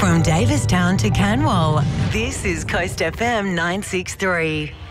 From Davistown to Canwell, this is Coast FM 963.